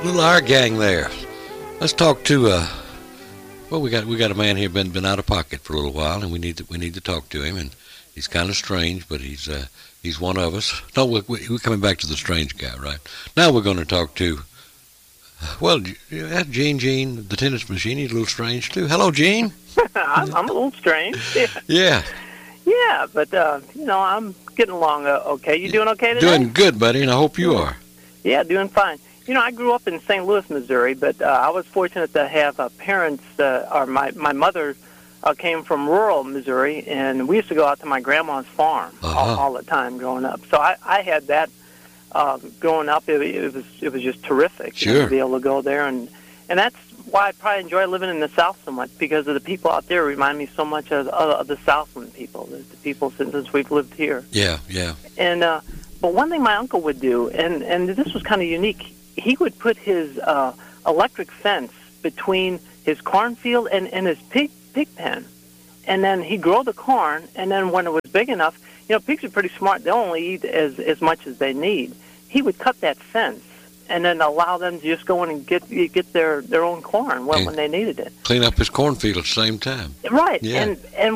Little our gang there. Let's talk to well, we got a man here been out of pocket for a little while, and we need to talk to him. And he's kind of strange, but he's one of us. No, we're coming back to the strange guy, right? Now we're going to talk to well, Gene, the tennis machine. He's a little strange too. Hello, Gene. I'm a little strange. Yeah. Yeah. Yeah, but I'm getting along okay. You doing okay today? Doing good, buddy, and I hope you are. Yeah, doing fine. I grew up in St. Louis, Missouri, but I was fortunate to have parents, or my mother came from rural Missouri, and we used to go out to my grandma's farm all the time growing up. So I had that growing up. It was just terrific to be able to go there, and that's why I probably enjoy living in the South so much, because of the people out there remind me so much of the Southland people, the people since we've lived here. Yeah, yeah. And but one thing my uncle would do, and this was kind of unique, he would put his electric fence between his cornfield and his pig pen. And then he'd grow the corn, and then when it was big enough, pigs are pretty smart. They'll only eat as much as they need. He would cut that fence and then allow them to just go in and get their own corn when they needed it. Clean up his cornfield at the same time. Right. Yeah. And